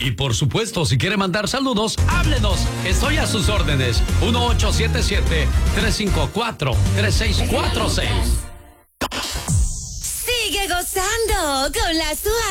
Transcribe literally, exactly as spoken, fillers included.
Y por supuesto, si quiere mandar saludos, háblenos. Estoy a sus órdenes. uno ocho siete siete, tres cinco cuatro, tres seis cuatro seis. Sigue gozando con la suave.